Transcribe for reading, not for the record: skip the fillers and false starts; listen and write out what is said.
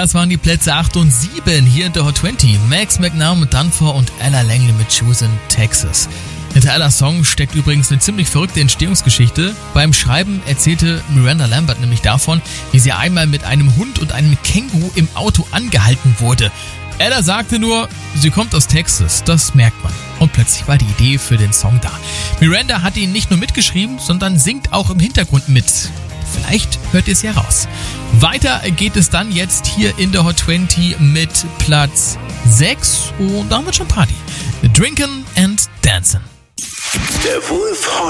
Das waren die Plätze 8 und 7 hier in der Hot 20. Max McNown mit Dunfer und Ella Langley mit Choosing Texas. Hinter Ellas Song steckt übrigens eine ziemlich verrückte Entstehungsgeschichte. Beim Schreiben erzählte Miranda Lambert nämlich davon, wie sie einmal mit einem Hund und einem Känguru im Auto angehalten wurde. Ella sagte nur, sie kommt aus Texas, das merkt man. Und plötzlich war die Idee für den Song da. Miranda hat ihn nicht nur mitgeschrieben, sondern singt auch im Hintergrund mit. Vielleicht hört ihr es ja raus. Weiter geht es dann jetzt hier in der Hot 20 mit Platz 6 und da haben wir schon Party. Drinkin' and Dancin'. Der Wolf